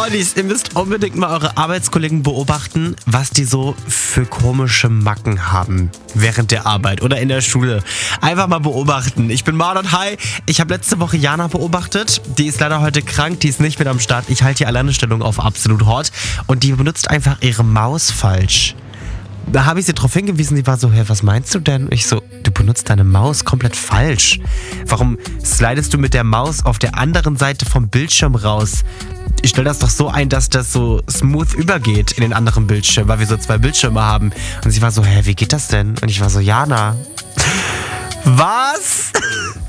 Ollis, ihr müsst unbedingt mal eure Arbeitskollegen beobachten, was die so für komische Macken haben während der Arbeit oder in der Schule. Einfach mal beobachten. Ich bin Marlon, hi. Ich habe letzte Woche Jana beobachtet. Die ist leider heute krank, die ist nicht mit am Start. Ich halte die Alleinstellung auf absolut hot und die benutzt einfach ihre Maus falsch. Da habe ich sie drauf hingewiesen, sie war so, hä, was meinst du denn? Ich so, du benutzt deine Maus komplett falsch. Warum slidest du mit der Maus auf der anderen Seite vom Bildschirm raus? Ich stelle das doch so ein, dass das so smooth übergeht in den anderen Bildschirm, weil wir so 2 Bildschirme haben. Und sie war so, hä, wie geht das denn? Und ich war so, Jana, was?